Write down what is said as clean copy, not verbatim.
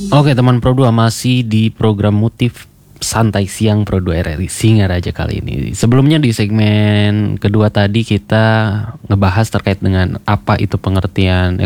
Oke teman Pro 2, masih di program Motif Santai Siang Pro 2 RRI Singaraja kali ini. Sebelumnya di segmen kedua tadi kita ngebahas terkait dengan apa itu pengertian